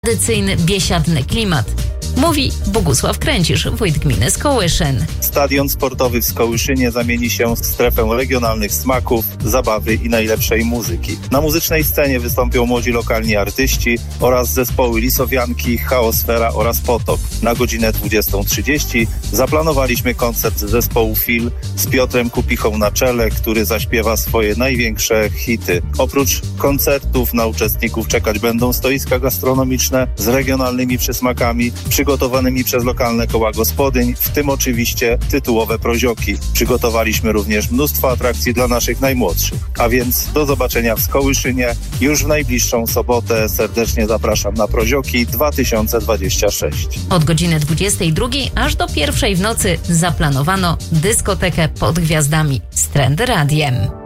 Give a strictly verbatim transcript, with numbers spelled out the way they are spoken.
tradycyjny, biesiadny klimat. Mówi Bogusław Kręcisz, wójt gminy Skołyszyn. Stadion sportowy w Skołyszynie zamieni się w strefę regionalnych smaków, zabawy i najlepszej muzyki. Na muzycznej scenie wystąpią młodzi lokalni artyści oraz zespoły Lisowianki, Chaosfera oraz Potok. Na godzinę dwudziestą trzydzieści zaplanowaliśmy koncert zespołu Fil z Piotrem Kupichą na czele, który zaśpiewa swoje największe hity. Oprócz koncertów na uczestników czekać będą stoiska gastronomiczne z regionalnymi przysmakami, przygotowanymi przez lokalne koła gospodyń, w tym oczywiście tytułowe prozioki. Przygotowaliśmy również mnóstwo atrakcji dla naszych najmłodszych. A więc do zobaczenia w Skołyszynie już w najbliższą sobotę. Serdecznie zapraszam na prozioki dwa tysiące dwadzieścia sześć. Od godziny dwudziestej drugiej aż do pierwszej w nocy zaplanowano dyskotekę pod gwiazdami z Trend Radiem.